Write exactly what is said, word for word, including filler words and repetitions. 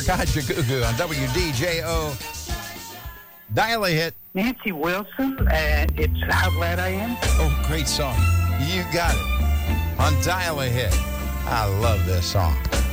Got Your Goo Goo on W D J O. Dial a hit. Nancy Wilson, and it's How Glad I Am. Oh, great song. You got it. On Dial a Hit. I love this song.